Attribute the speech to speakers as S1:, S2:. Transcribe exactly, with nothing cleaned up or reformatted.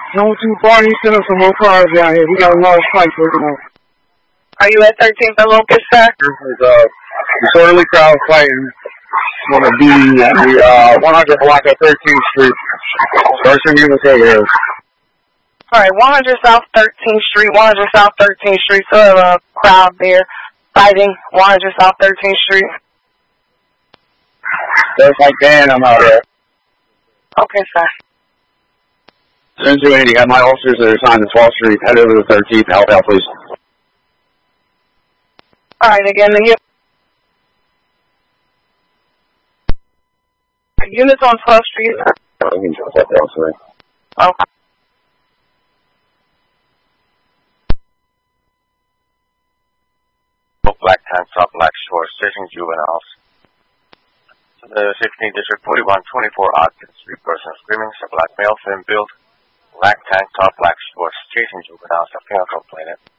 S1: No too far. He sent us some more cars down here. We got a lot of fights working on.
S2: Are you at thirteenth and Locust, sir?
S1: There's a disorderly crowd fighting. It's going to be at the uh, one hundred block at thirteenth Street. Start some units over here.
S2: All right, one hundred South thirteenth Street, one hundred South thirteenth Street. So we have a crowd there fighting one hundred South thirteenth Street.
S1: Just like Dan, I'm out here.
S2: Okay, sir.
S1: ten two eighty, got my officers that are assigned to twelfth Street. Head over to thirteenth. Help out, please.
S2: All right, again, the units on twelfth Street.
S1: I can jump that down, sorry.
S2: Okay.
S3: Black tank top, black shorts, chasing juveniles. So the sixteenth District, forty-one twenty-four Ogden Street, person screaming, a black male, thin build, black tank top, black shorts, chasing juveniles, a female complainant.